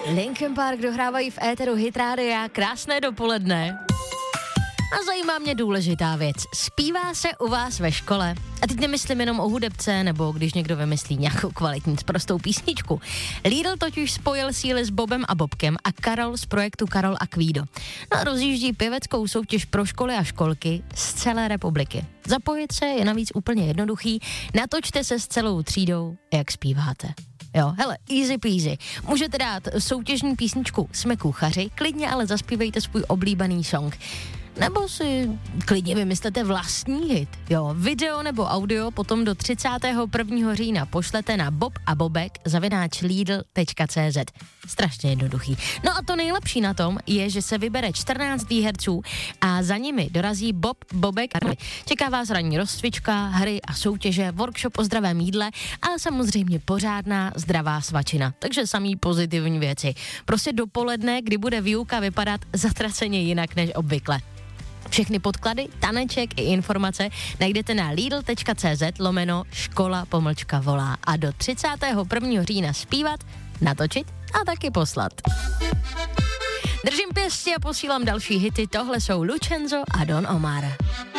Linkin Park dohrávají v éteru Hit Rádia. Krásné dopoledne. A zajímá mě důležitá věc. Zpívá se u vás ve škole? A teď nemyslím jenom o hudebce, nebo když někdo vymyslí nějakou kvalitní prostou písničku. Lidl totiž spojil síly s Bobem a Bobkem a Karol z projektu Karol a Kvído. No a rozjíždí pěveckou soutěž pro školy a školky z celé republiky. Zapojit se je navíc úplně jednoduchý. Natočte se s celou třídou, jak zpíváte. Jo, hele, easy peasy. Můžete dát soutěžní písničku Jsme kuchaři, klidně ale zaspívejte svůj oblíbený song. Nebo si klidně vymyslete vlastní hit. Jo, video nebo audio potom do 31. října pošlete na bobabobek@lidl.cz. Strašně jednoduchý. No a to nejlepší na tom je, že se vybere 14 výherců a za nimi dorazí Bob, Bobek. Čeká vás ranní rozcvička, hry a soutěže, workshop o zdravém jídle, ale samozřejmě pořádná zdravá svačina. Takže samý pozitivní věci. Prostě dopoledne, kdy bude výuka vypadat zatraceně jinak než obvykle. Všechny podklady, taneček i informace najdete na lidl.cz/škola-volá a do 31. října zpívat, natočit a taky poslat. Držím pěstí a posílám další hity, tohle jsou Lucenzo a Don Omar.